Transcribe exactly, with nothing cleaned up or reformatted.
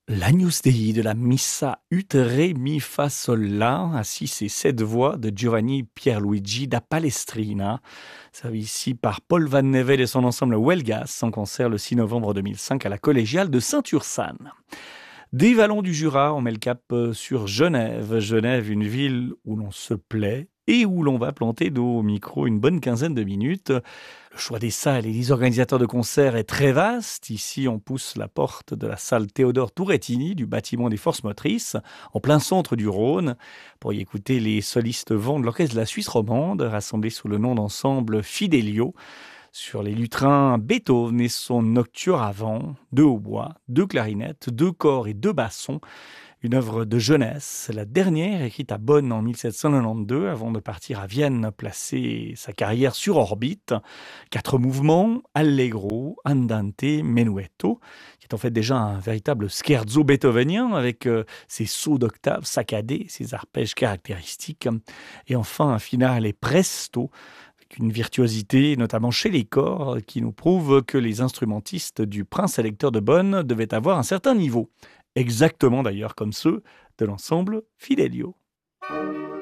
L'Agnus Dei de la Missa ut re mi fa sol la, à six et sept voix de Giovanni Pierluigi da Palestrina, servi ici par Paul Van Nevel et son ensemble Huelgas, en concert le six novembre deux mille cinq à la collégiale de Saint-Ursanne. Des vallons du Jura, on met le cap euh, sur Genève. Genève, une ville où l'on se plaît et où l'on va planter nos micros une bonne quinzaine de minutes. Le choix des salles et des organisateurs de concerts est très vaste. Ici, on pousse la porte de la salle Théodore Tourettini du bâtiment des Forces Motrices, en plein centre du Rhône, pour y écouter les solistes vents de l'orchestre de la Suisse romande, rassemblés sous le nom d'ensemble Fidelio. Sur les lutrins, Beethoven et son nocturne à vent, deux hautbois, deux clarinettes, deux corps et deux bassons. Une œuvre de jeunesse, la dernière écrite à Bonn en mille sept cent quatre-vingt-douze avant de partir à Vienne placer sa carrière sur orbite. Quatre mouvements, allegro, andante, menuetto, qui est en fait déjà un véritable scherzo beethovenien avec euh, ses sauts d'octave saccadés, ses arpèges caractéristiques. Et enfin un finale presto, une virtuosité, notamment chez les corps, qui nous prouve que les instrumentistes du Prince électeur de Bonn devaient avoir un certain niveau. Exactement d'ailleurs comme ceux de l'ensemble Fidelio.